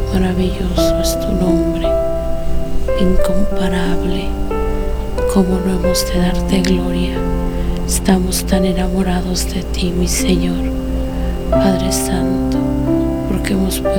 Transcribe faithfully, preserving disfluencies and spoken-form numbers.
Maravilloso es tu nombre, incomparable. Cómo no hemos de darte gloria. Estamos tan enamorados de ti, mi Señor, Padre Santo, porque hemos podido